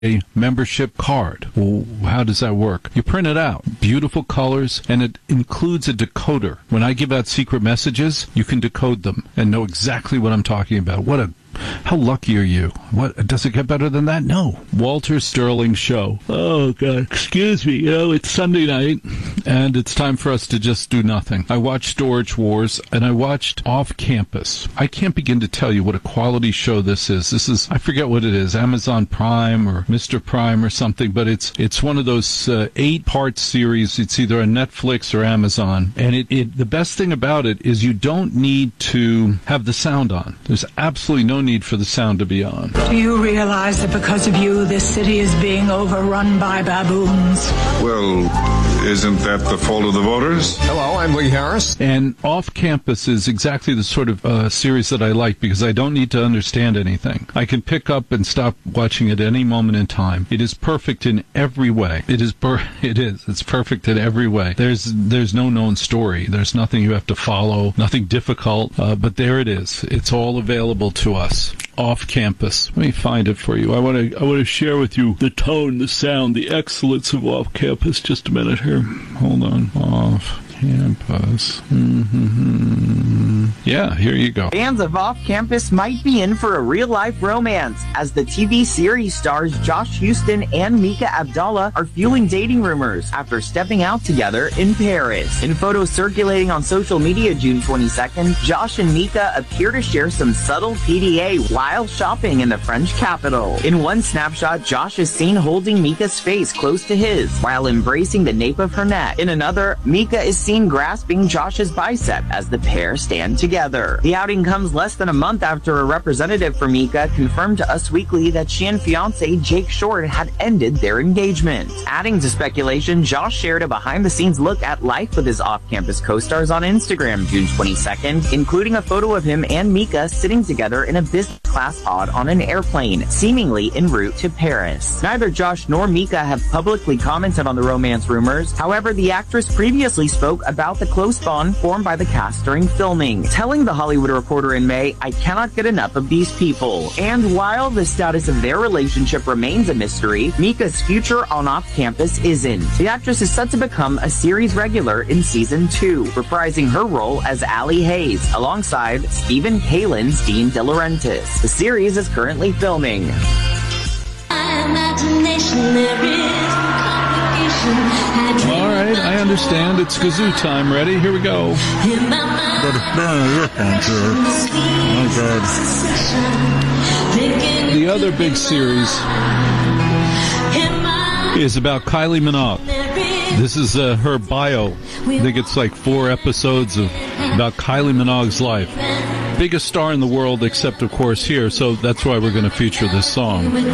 a membership card. Well, how does that work? You print it out. Beautiful colors, and it includes a decoder. When I give out secret messages, you can decode them and know exactly what I'm talking about. How lucky are you? What, does it get better than that? No. Walter Sterling Show. Oh, God. Excuse me. It's Sunday night, and it's time for us to just do nothing. I watched Storage Wars, and I watched Off Campus. I can't begin to tell you what a quality show this is. I forget what it is, Amazon Prime or Mr. Prime or something, but it's one of those 8-part series. It's either on Netflix or Amazon, and the best thing about it is you don't need to have the sound on. There's absolutely no need for the sound to be on. Do you realize that because of you, this city is being overrun by baboons? Well, isn't that the fault of the voters? Hello, I'm Lee Harris. And Off Campus is exactly the sort of series that I like because I don't need to understand anything. I can pick up and stop watching it at any moment in time. It is perfect in every way. It's perfect in every way. There's no known story. There's nothing you have to follow, nothing difficult, but there it is. It's all available to us. Off Campus. Let me find it for you. I want to share with you the tone, the sound, the excellence of Off Campus. Just a minute here. Hold on. Off Campus. Yeah, here you go. Fans of Off Campus might be in for a real-life romance, as the TV series stars Josh Houston and Mika Abdallah are fueling dating rumors after stepping out together in Paris. In photos circulating on social media June 22nd, Josh and Mika appear to share some subtle PDA while shopping in the French capital. In one snapshot, Josh is seen holding Mika's face close to his while embracing the nape of her neck. In another, Mika is seen grasping Josh's bicep as the pair stand together. The outing comes less than a month after a representative for Mika confirmed to Us Weekly that she and fiancé Jake Short had ended their engagement. Adding to speculation, Josh shared a behind-the-scenes look at life with his off-campus co-stars on Instagram June 22nd, including a photo of him and Mika sitting together in a business-class pod on an airplane, seemingly en route to Paris. Neither Josh nor Mika have publicly commented on the romance rumors. However, the actress previously spoke about the close bond formed by the cast during filming, telling The Hollywood Reporter in May, "I cannot get enough of these people." And while the status of their relationship remains a mystery, Mika's future on Off Campus isn't. The actress is set to become a series regular in season 2, reprising her role as Allie Hayes, alongside Stephen Kalin's Dean De Laurentiis. The series is currently filming. All right, I understand. It's kazoo time. Ready? Here we go. The other big series is about Kylie Minogue. This is her bio. I think it's like 4 episodes about Kylie Minogue's life. Biggest star in the world, except, of course, here, so that's why we're going to feature this song.